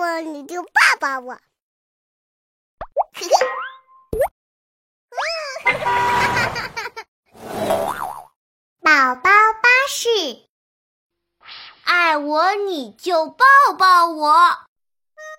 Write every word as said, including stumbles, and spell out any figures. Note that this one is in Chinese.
我你就抱抱我。宝宝巴士，爱我你就抱抱我。